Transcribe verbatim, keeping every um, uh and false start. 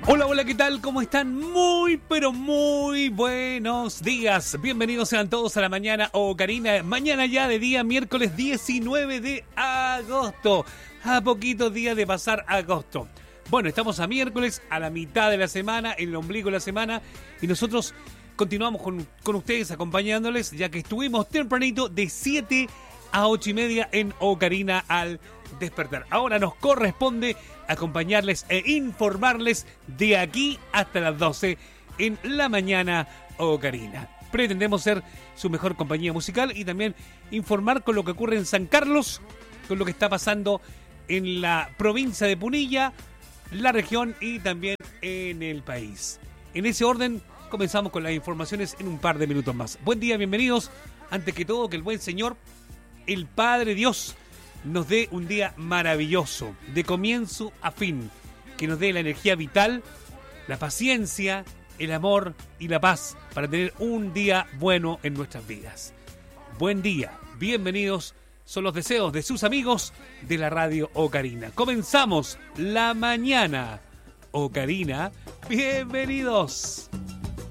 Hola, hola, ¿qué tal? ¿Cómo están? Muy, pero muy buenos días. Bienvenidos sean todos a la mañana Ocarina. Mañana ya de día miércoles diecinueve de agosto. A poquitos días de pasar agosto. Bueno, estamos a miércoles, a la mitad de la semana, en el ombligo de la semana. Y nosotros continuamos con, con ustedes acompañándoles, ya que estuvimos tempranito de siete a ocho y media en Ocarina al despertar. Ahora nos corresponde acompañarles e informarles de aquí hasta las doce en la mañana Ocarina. Pretendemos ser su mejor compañía musical y también informar con lo que ocurre en San Carlos, con lo que está pasando en la provincia de Punilla, la región y también en el país. En ese orden comenzamos con las informaciones en un par de minutos más. Buen día, bienvenidos. Antes que todo, que el buen Señor, el Padre Dios, nos dé un día maravilloso, de comienzo a fin, que nos dé la energía vital, la paciencia, el amor y la paz para tener un día bueno en nuestras vidas. Buen día, bienvenidos, son los deseos de sus amigos de la radio Ocarina. Comenzamos la mañana Ocarina, bienvenidos.